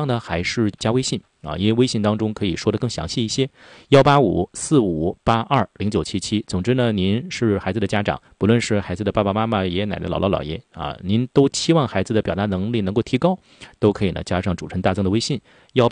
样呢，还是加微信啊，因为微信当中可以说的更详细一些。18545820977。总之呢，您是孩子的家长，不论是孩子的爸爸妈妈、爷爷奶奶、姥姥姥爷啊，您都期望孩子的表达能力能够提高，都可以呢加上主持人大增的微信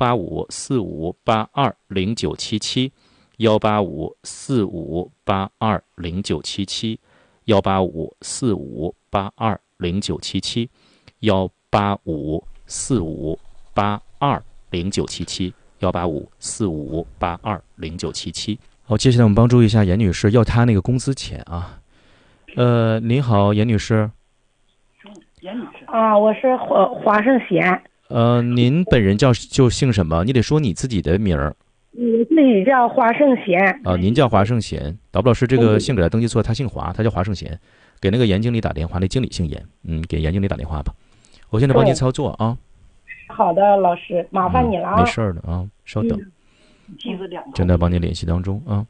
18545820977。18545820977。18545820977。18545820977。18545820977。好，接下来我们帮助一下严女士，要她那个工资钱啊。您好，严女士。 严女士啊，我是华胜贤。 您本人就姓什么？你得说你自己的名儿。 我自己叫华胜贤。 您叫华胜贤。导播老师这个姓给他登记错，他姓华，他叫华胜贤。给那个严经理打电话，那经理姓严。给严经理打电话吧。我现在帮您操作啊。 好的，老师，麻烦你了啊。 没事的啊，稍等。正在帮您联系当中啊。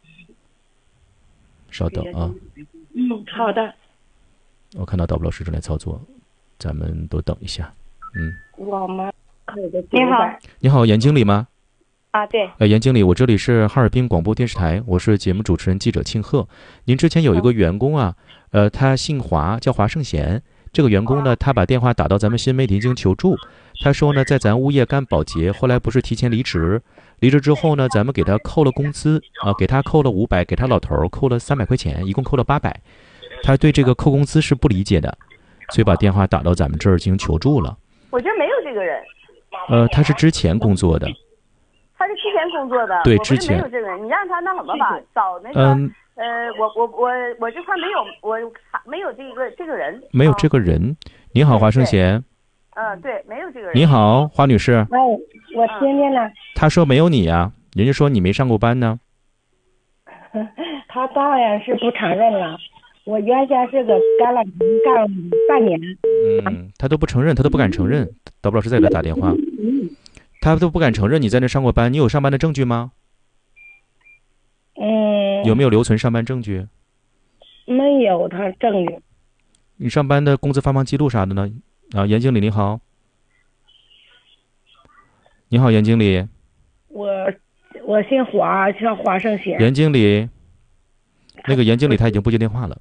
稍等啊。 好的。 我看到导播老师正在操作，咱们都等一下。 我们您好。 你好，严经理吗？ 啊，对。 严经理，我这里是哈尔滨广播电视台，我是节目主持人记者庆贺。您之前有一个员工啊，他姓华，叫华胜贤。这个员工呢，他把电话打到咱们新媒体进行求助。他说呢，在咱物业干保洁，后来不是提前离职，离职之后呢，咱们给他扣了工资啊，给他扣了500，给他老头扣了300块钱，一共扣了800。他对这个扣工资是不理解的，所以把电话打到咱们这儿进行求助了。 我觉得没有这个人。 他是之前工作的。 他是之前工作的。 对，之前没有这个人，你让他那什么吧，找那个我这块没有，我没有这个人。 没有这个人。您好，华胜贤。 对，没有这个人。 你好，华女士。 我听见了。 他说没有你呀，人家说你没上过班呢。 他当然是不承认了。我原先是个干了半年。 他都不承认，他都不敢承认。导播老师再给他打电话。他都不敢承认你在那上过班，你有上班的证据吗？有没有留存上班证据？ 没有他证据。 你上班的工资发放记录啥的呢？严经理你好。你好，严经理。 我姓华，叫华胜贤。 严经理，那个严经理他已经不接电话了。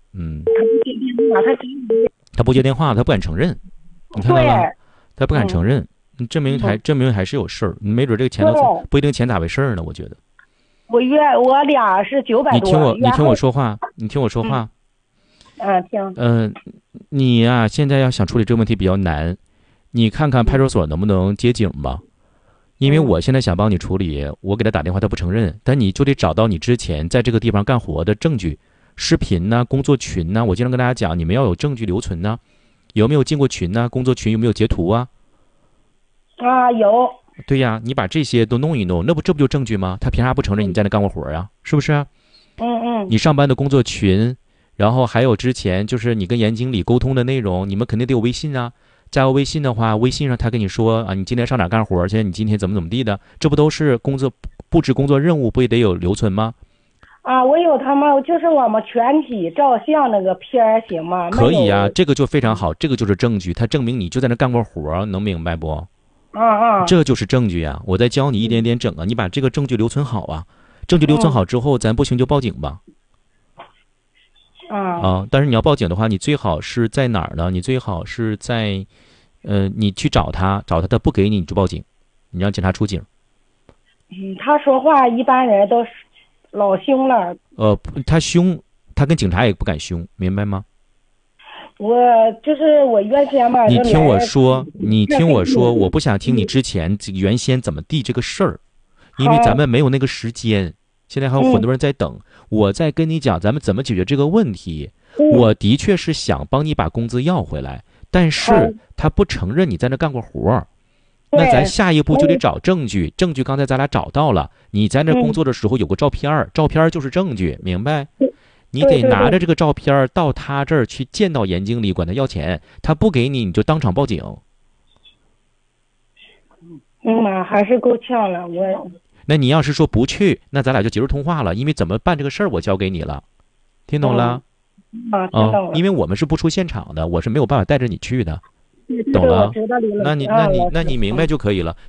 他不接电话，他不敢承认。你看到了？他不敢承认。证明还是有事儿，没准这个钱都不一定钱咋回事儿呢。我觉得我俩是900多。 你听我说话。你呀，现在要想处理这个问题比较难，你看看派出所能不能接警吧。因为我现在想帮你处理，我给他打电话他不承认，但你就得找到你之前在这个地方干活的证据，视频呢，工作群呢。我经常跟大家讲，你们要有证据留存呢，有没有进过群呢？工作群有没有截图啊？ 有。 对呀，你把这些都弄一弄，这不就证据吗？他凭啥不承认你在那干过活啊？是不是？你上班的工作群，然后还有之前就是你跟严经理沟通的内容，你们肯定得有微信啊。加个微信的话，微信上他跟你说啊，你今天上哪干活去？你今天怎么地的？这不都是布置工作任务，不也得有留存吗？ 我有他们，就是我们全体照相那个片儿行吗？ 可以呀，这个就非常好，这个就是证据，它证明你就在那干过活，能明白不？这就是证据呀！我再教你一点点整啊，你把这个证据留存好啊。证据留存好之后，咱不行就报警吧。但是你要报警的话，你最好是在哪儿呢？你最好是在，你去找他，他不给你，你就报警，你让警察出警。 他说话一般人都老凶了。 他凶，他跟警察也不敢凶，明白吗？ 我原先吧。你听我说，我不想听你之前原先怎么地这个事儿，因为咱们没有那个时间。现在还有很多人在等，我在跟你讲咱们怎么解决这个问题。我的确是想帮你把工资要回来，但是他不承认你在那干过活。那咱下一步就得找证据，证据刚才咱俩找到了，你在那工作的时候有个照片，照片就是证据，明白？你得拿着这个照片到他这儿去见到严经理，管他要钱，他不给你，你就当场报警。 还是够呛了。 那你要是说不去，那咱俩就结束通话了，因为怎么办这个事儿我交给你了，听懂了？ 听懂了。 因为我们是不出现场的，我是没有办法带着你去的，懂了？那你明白就可以了。